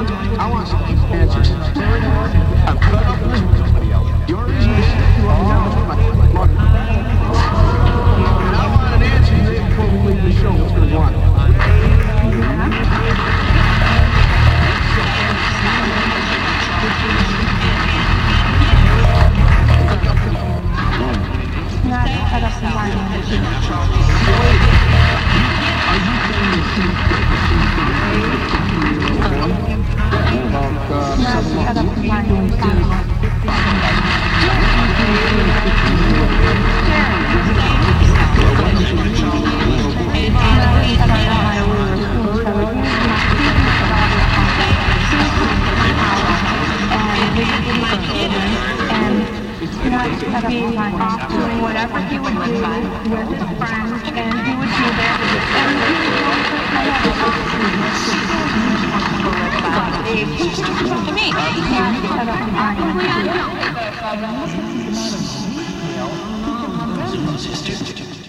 I want some answers. I'm cut up with somebody else. Your reason is you want me down with my money. And I want an answer before we leave the show. What's going to want? Doing whatever he would do with his friends, and he would be there, and he would also to me.